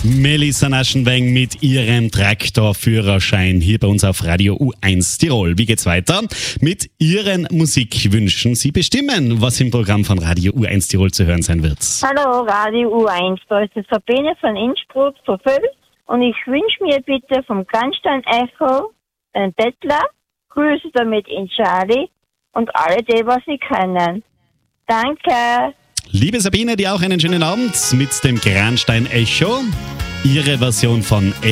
Melissa Naschenweng mit ihrem Traktorführerschein hier bei uns auf Radio U1 Tirol. Wie geht's weiter? Mit ihren Musikwünschen. Sie bestimmen, was im Programm von Radio U1 Tirol zu hören sein wird. Hallo, Radio U1, da ist die Sabine von Innsbruck von Völs und ich wünsche mir bitte vom Grandstein Echo einen Bettler, Grüße damit in Charlie und alle die, was sie kennen. Danke. Liebe Sabine, dir auch einen schönen Abend mit dem Grandstein Echo. Ihre Version von